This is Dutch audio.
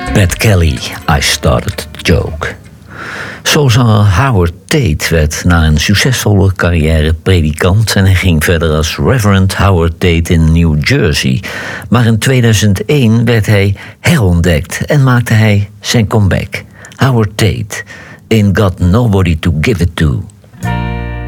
Pat Kelly, I Started the Joke. Zoals Howard Tate werd na een succesvolle carrière predikant en hij ging verder als Reverend Howard Tate in New Jersey. Maar in 2001 werd hij herontdekt en maakte hij zijn comeback. Howard Tate, Ain't Got Nobody to Give It To.